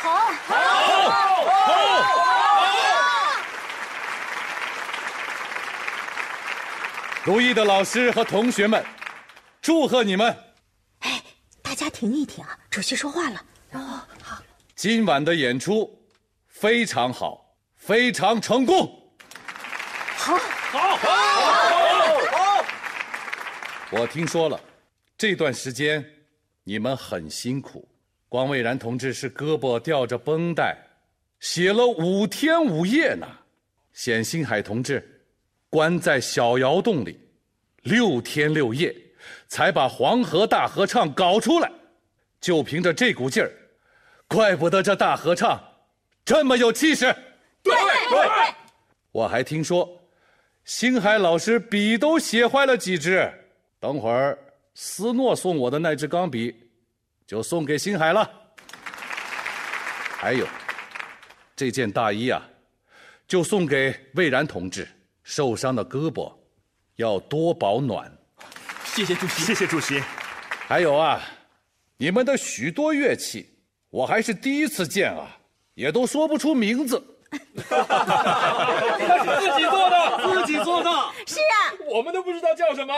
如意的老师和同学们，祝贺你们！ 哎，大家停一停啊，主席说话了。好。 今晚的演出非常好，非常成功。 好。 我听说了，这段时间你们很辛苦。光蔚然同志是胳膊吊着绷带，写了5天5夜呢。冼星海同志关在小窑洞里6天6夜，才把黄河大合唱搞出来。就凭着这股劲儿，怪不得这大合唱这么有气势。 对。 我还听说，星海老师笔都写坏了几支，等会儿斯诺送我的那支钢笔就送给星海了。还有这件大衣啊，就送给蔚然同志，受伤的胳膊要多保暖。 谢谢主席。 谢谢主席。 还有啊，你们的许多乐器我还是第一次见啊，也都说不出名字。 自己做的。 是啊， 我们都不知道叫什么。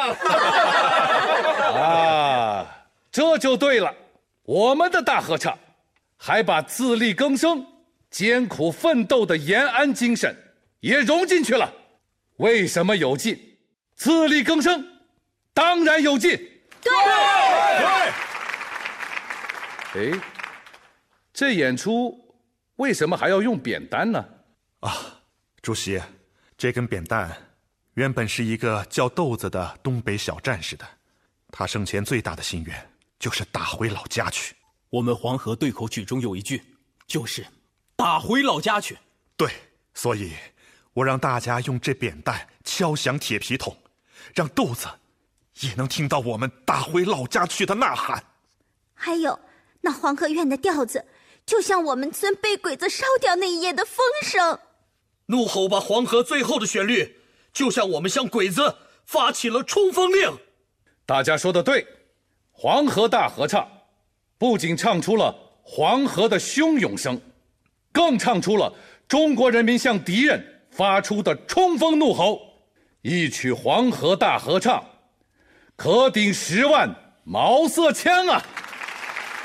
啊，这就对了。我们的大合唱还把自力更生、艰苦奋斗的延安精神也融进去了。为什么有劲？自力更生当然有劲。 对。 哎，这演出为什么还要用扁担呢？ 主席，这根扁担原本是一个叫豆子的东北小战士的，他生前最大的心愿就是打回老家去。 我们黄河对口曲中有一句，就是打回老家去。 对，所以我让大家用这扁担敲响铁皮桶，让豆子也能听到我们打回老家去的呐喊。 还有那黄河院的调子，就像我们村被鬼子烧掉那一夜的风声。 怒吼吧黄河最后的旋律，就像我们向鬼子发起了冲锋令。 大家说的对，黄河大合唱不仅唱出了黄河的汹涌声，更唱出了中国人民向敌人发出的冲锋怒吼。一曲黄河大合唱，可顶10万毛瑟枪啊！